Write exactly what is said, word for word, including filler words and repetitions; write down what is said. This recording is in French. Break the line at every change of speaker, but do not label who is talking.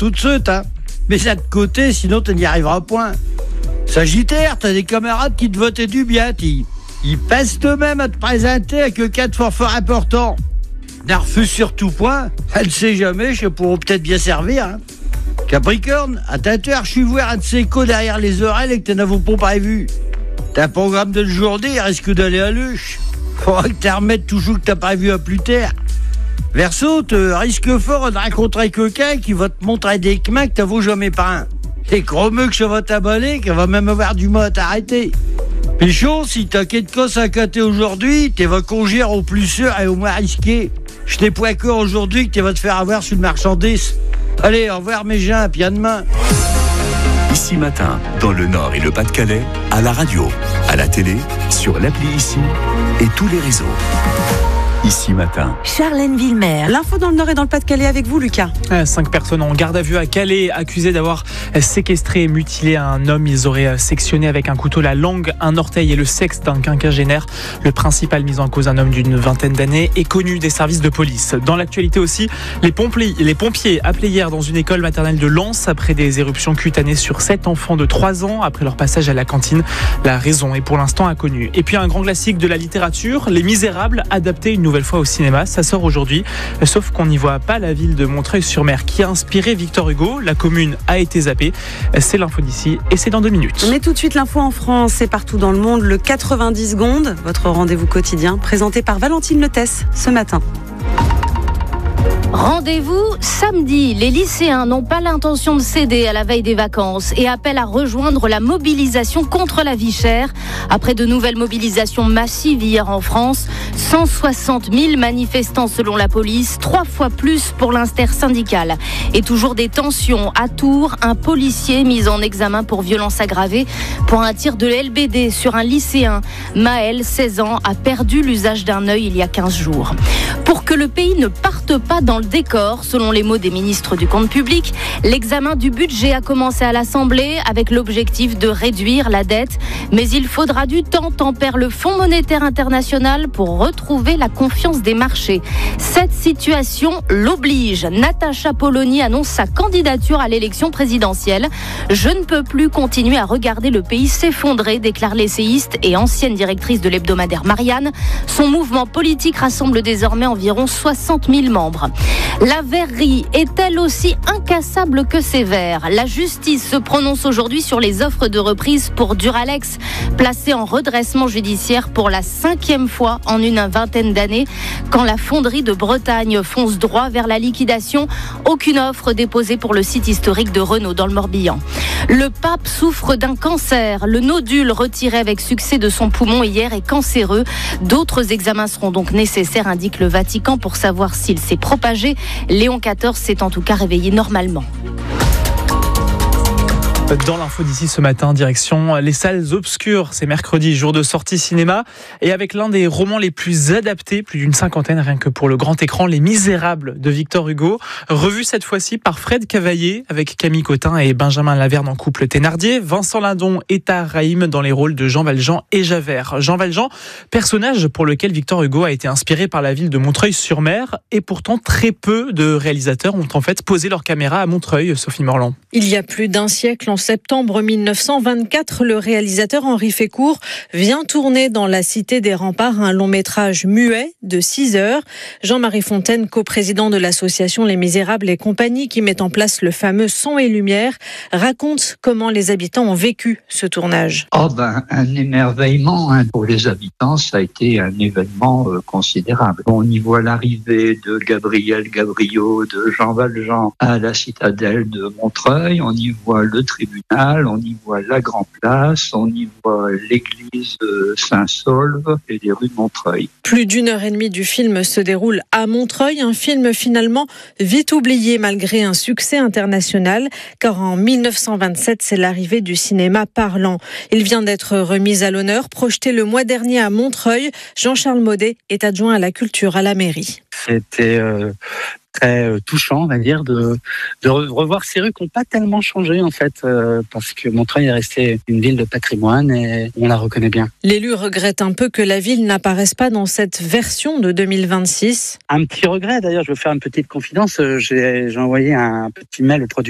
tout de suite, hein. Mais ça de côté, sinon tu n'y arriveras point. Sagittaire, t'as des camarades qui te votent du bien, t'y. Ils passent eux-mêmes à te présenter avec le cas de fort fort important. Ne refuse surtout point, elle ne sait jamais, je pourrais peut-être bien servir. Hein. Capricorne, à ta tour, je suis voir un de ces coups derrière les oreilles et que t'en avons pas prévu. T'as un programme de journée, il risque d'aller à l'huche. Faudra que t'en remettes toujours que t'as prévu à plus tard. Verseau, tu risques fort de rencontrer quelqu'un qui va te montrer des chemins que t'as vaut jamais pas un. Et crois-moi que ça va t'abaler, qu'elle va même avoir du mal à t'arrêter. Pichon, si t'as quelque chose à côté aujourd'hui, t'es va congir au plus sûr et au moins risqué. Je t'ai point encore aujourd'hui que tu vas te faire avoir sur le marchandise. Allez, au revoir mes gens, puis à demain.
Ici Matin, dans le Nord et le Pas-de-Calais, à la radio, à la télé, sur l'appli Ici et tous les réseaux. Ici Matin.
Charlène Villemer.
L'info dans le Nord et dans le Pas-de-Calais avec vous, Lucas.
Cinq personnes en garde à vue à Calais, accusées d'avoir séquestré et mutilé un homme. Ils auraient sectionné avec un couteau la langue, un orteil et le sexe d'un quinquagénaire. Le principal mis en cause, un homme d'une vingtaine d'années, est connu des services de police. Dans l'actualité aussi, les pompiers, les pompiers appelés hier dans une école maternelle de Lens après des éruptions cutanées sur sept enfants de trois ans après leur passage à la cantine. La raison est pour l'instant inconnue. Et puis un grand classique de la littérature, Les Misérables, adapté une nouvelle fois au cinéma. Ça sort aujourd'hui, sauf qu'on n'y voit pas la ville de Montreuil-sur-Mer qui a inspiré Victor Hugo. La commune a été zappée. C'est l'info d'ici et c'est dans deux minutes.
On met tout de suite l'info en France et partout dans le monde. Le quatre-vingt-dix secondes, votre rendez-vous quotidien, présenté par Valentine Letesse ce matin.
Rendez-vous samedi. Les lycéens n'ont pas l'intention de céder à la veille des vacances et appellent à rejoindre la mobilisation contre la vie chère. Après de nouvelles mobilisations massives hier en France, cent soixante mille manifestants selon la police, trois fois plus pour l'intersyndicale. Et toujours des tensions. À Tours, un policier mis en examen pour violence aggravée pour un tir de L B D sur un lycéen. Maël, seize ans, a perdu l'usage d'un œil il y a quinze jours. Pour que le pays ne parte pas dans le décor, selon les mots des ministres du compte public, l'examen du budget a commencé à l'Assemblée avec l'objectif de réduire la dette. Mais il faudra du temps, tempère le Fonds monétaire international pour retrouver la confiance des marchés. Cette situation l'oblige. Natacha Polony annonce sa candidature à l'élection présidentielle. Je ne peux plus continuer à regarder le pays s'effondrer, déclare l'essayiste et ancienne directrice de l'hebdomadaire Marianne. Son mouvement politique rassemble désormais environ soixante mille membres. La verrerie est-elle aussi incassable que sévère ? La justice se prononce aujourd'hui sur les offres de reprise pour Duralex, placé en redressement judiciaire pour la cinquième fois en une vingtaine d'années. Quand la fonderie de Bretagne fonce droit vers la liquidation, aucune offre déposée pour le site historique de Renault dans le Morbihan. Le pape souffre d'un cancer. Le nodule retiré avec succès de son poumon hier est cancéreux. D'autres examens seront donc nécessaires, indique le Vatican, pour savoir s'il s'est propagé. Léon quatorze s'est en tout cas réveillé normalement.
Dans l'info d'ici ce matin, direction les salles obscures. C'est mercredi, jour de sortie cinéma. Et avec l'un des romans les plus adaptés, plus d'une cinquantaine rien que pour le grand écran, Les Misérables de Victor Hugo. Revu cette fois-ci par Fred Cavaillé avec Camille Cotin et Benjamin Laverne en couple Thénardier. Vincent Lindon et Tahar Rahim dans les rôles de Jean Valjean et Javert. Jean Valjean, personnage pour lequel Victor Hugo a été inspiré par la ville de Montreuil-sur-Mer. Et pourtant, très peu de réalisateurs ont en fait posé leur caméra à Montreuil, Sophie Morland.
Il y a plus d'un siècle, en septembre mille neuf cent vingt-quatre, le réalisateur Henri Fécourt vient tourner dans la Cité des Remparts un long métrage muet de six heures. Jean-Marie Fontaine, coprésident de l'association Les Misérables et compagnie qui met en place le fameux Son et Lumière, raconte comment les habitants ont vécu ce tournage.
Oh ben, un émerveillement hein. Pour les habitants, ça a été un événement euh, considérable. On y voit l'arrivée de Gabriel Gabriot, de Jean Valjean à la citadelle de Montreuil. On y voit le tribunal, on y voit la Grand Place, on y voit l'église de Saint-Saulve et les rues de Montreuil.
Plus d'une heure et demie du film se déroule à Montreuil, un film finalement vite oublié malgré un succès international, car en mille neuf cent vingt-sept, c'est l'arrivée du cinéma parlant. Il vient d'être remis à l'honneur, projeté le mois dernier à Montreuil. Jean-Charles Maudet est adjoint à la culture à la mairie.
C'était euh, très touchant, on va dire, de, de revoir ces rues qui n'ont pas tellement changé, en fait, euh, parce que Montreuil est resté une ville de patrimoine et on la reconnaît bien.
L'élu regrette un peu que la ville n'apparaisse pas dans cette version de deux mille vingt-six.
Un petit regret, d'ailleurs, je veux faire une petite confidence. J'ai, j'ai envoyé un petit mail au producteur